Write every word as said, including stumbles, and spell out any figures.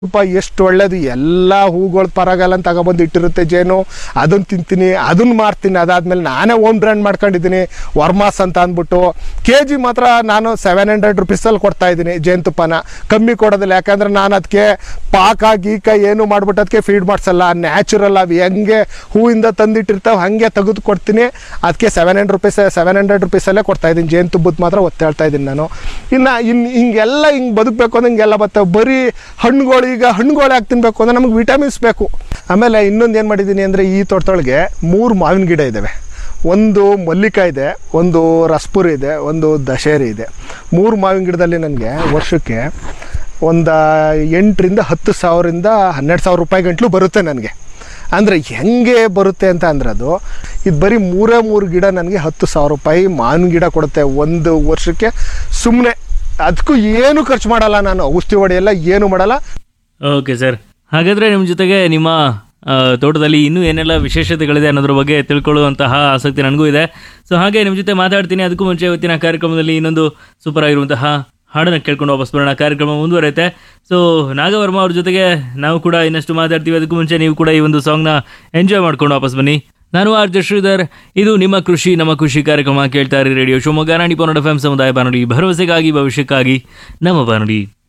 ಸ್ವಲ್ಪ ಎಷ್ಟು ಒಳ್ಳೇದು, ಎಲ್ಲ ಹೂಗಳು ಪರಗಲ್ಲ ಅಂತ ತಗೊಬಂದು ಇಟ್ಟಿರುತ್ತೆ ಜೇನು, ಅದನ್ನು ತಿಂತೀನಿ, ಅದನ್ನು ಮಾರ್ತೀನಿ. ಅದಾದಮೇಲೆ ನಾನೇ ಓನ್ ಬ್ರ್ಯಾಂಡ್ ಮಾಡ್ಕೊಂಡಿದ್ದೀನಿ ವರ್ಮಾಸ್ ಅಂತ ಅಂದ್ಬಿಟ್ಟು. ಕೆ ಜಿ ಮಾತ್ರ ನಾನು ಸೆವೆನ್ ಹಂಡ್ರೆಡ್ ರುಪೀಸಲ್ಲಿ ಕೊಡ್ತಾಯಿದ್ದೀನಿ ಜೇನುತುಪ್ಪನ, ಕಮ್ಮಿ ಕೊಡೋದಿಲ್ಲ. ಯಾಕಂದರೆ ನಾನು ಅದಕ್ಕೆ ಪಾಕ ಗೀಕ ಏನು ಮಾಡ್ಬಿಟ್ಟು ಅದಕ್ಕೆ ಫೀಡ್ ಮಾಡಿಸಲ್ಲ, ನ್ಯಾಚುರಲ್ ಅವು ಹೆಂಗೆ ಹೂವಿಂದ ತಂದಿಟ್ಟಿರ್ತಾವೆ ಹಾಗೆ ತೆಗೆದು ಕೊಡ್ತೀನಿ. ಅದಕ್ಕೆ seven hundred rupees seven hundred ರುಪೀಸಲ್ಲೇ ಕೊಡ್ತಾಯಿದ್ದೀನಿ. ಜೇನುತುಪ್ಪದ ಮಾತ್ರ ಒತ್ತು ಹೇಳ್ತಾ ಇದ್ದೀನಿ ನಾನು. ಇನ್ನು ಇನ್ನು ಹಿಂಗೆಲ್ಲ ಹಿಂಗೆ ಬದುಕಬೇಕು ಅಂದ್ರೆ ಹಿಂಗೆಲ್ಲ ಬರ್ತವೆ. ಬರೀ ಹಣ್ಣುಗಳು, ಈಗ ಹಣ್ಣುಗಳು ಯಾಕೆ ತಿನ್ನಬೇಕು ಅಂದರೆ ನಮಗೆ ವಿಟಮಿನ್ಸ್ ಬೇಕು. ಆಮೇಲೆ ಇನ್ನೊಂದು ಏನು ಮಾಡಿದ್ದೀನಿ ಅಂದರೆ, ಈ ತೋಟದೊಳಗೆ ಮೂರು ಮಾವಿನ ಗಿಡ ಇದ್ದಾವೆ. ಒಂದು ಮಲ್ಲಿಕ ಇದೆ, ಒಂದು ರಸ್ಪುರಿ ಇದೆ, ಒಂದು ದಶೇರಿ ಇದೆ. ಮೂರು ಮಾವಿನ ಗಿಡದಲ್ಲಿ ನನಗೆ ವರ್ಷಕ್ಕೆ ಒಂದು ಎಂಟರಿಂದ ಹತ್ತು ಸಾವಿರದಿಂದ ಹನ್ನೆರಡು ಸಾವಿರ ರೂಪಾಯಿ ಗಂಟಲು ಬರುತ್ತೆ ನನಗೆ. ಅಂದರೆ ಹೆಂಗೆ ಬರುತ್ತೆ ಅಂತ ಅಂದ್ರೆ, ಅದು ಇದು ಬರೀ ಮೂರೇ ಮೂರು ಗಿಡ ನನಗೆ ಹತ್ತು ಸಾವಿರ ರೂಪಾಯಿ ಮಾವಿನ ಗಿಡ ಕೊಡುತ್ತೆ ಒಂದು ವರ್ಷಕ್ಕೆ. ಸುಮ್ಮನೆ ಅದಕ್ಕೂ ಏನು ಖರ್ಚು ಮಾಡಲ್ಲ ನಾನು, ಔಷಧಿ ಹೊಡೆಯಲ್ಲ, ಏನು ಮಾಡಲ್ಲ. ಓಕೆ ಸರ್, ಹಾಗಾದರೆ ನಿಮ್ಮ ಜೊತೆಗೆ ನಿಮ್ಮ ಆ, ತೋಟದಲ್ಲಿ ಇನ್ನೂ ಏನೆಲ್ಲ ವಿಶೇಷತೆಗಳಿದೆ ಅನ್ನೋದ್ರ ಬಗ್ಗೆ ತಿಳ್ಕೊಳ್ಳುವಂತಹ ಆಸಕ್ತಿ ನನಗೂ ಇದೆ. ಸೊ ಹಾಗೆ ನಿಮ್ಮ ಜೊತೆ ಮಾತಾಡ್ತೀನಿ. ಅದಕ್ಕೂ ಮುಂಚೆ ಇವತ್ತಿನ ಕಾರ್ಯಕ್ರಮದಲ್ಲಿ ಇನ್ನೊಂದು ಸೂಪರ್ ಆಗಿರುವಂತಹ ಹಾಡನ್ನು ಕೇಳ್ಕೊಂಡು ವಾಪಸ್ ಬರೋಣ. ಕಾರ್ಯಕ್ರಮ ಮುಂದುವರೆಯುತ್ತೆ. ಸೊ ನಾಗವರ್ಮ ಅವ್ರ ಜೊತೆಗೆ ನಾವು ಕೂಡ ಇನ್ನಷ್ಟು ಮಾತಾಡ್ತೀವಿ. ಅದಕ್ಕೂ ಮುಂಚೆ ನೀವು ಕೂಡ ಈ ಒಂದು ಸಾಂಗ್ನ ಎಂಜಾಯ್ ಮಾಡ್ಕೊಂಡು ವಾಪಸ್ ಬನ್ನಿ. ನಾನು ಆರ್ ಜೆ ಶ್ರೀಧರ್, ಇದು ನಿಮ್ಮ ಕೃಷಿ ನಮ್ಮ ಖುಷಿ ಕಾರ್ಯಕ್ರಮ. ಕೇಳ್ತಾ ಇರಿ ರೇಡಿಯೋ ಶಿವಮೊಗ್ಗ ನಾಡಿ ಪಾಯಿಂಟ್ ಎಫ್ ಎಂ ಸಮುದಾಯ ಬಾನುಲಿ, ಭರವಸೆಗಾಗಿ ಭವಿಷ್ಯಕ್ಕಾಗಿ ನಮ್ಮ ಬಾನುಲಿ.